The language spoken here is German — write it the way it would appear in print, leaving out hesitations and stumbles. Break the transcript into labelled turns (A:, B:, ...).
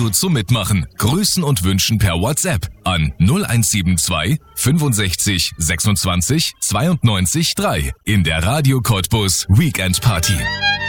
A: Radio zum Mitmachen. Grüßen und wünschen per WhatsApp an 0172 65 26 92 3 in der Radio Cottbus Weekend Party.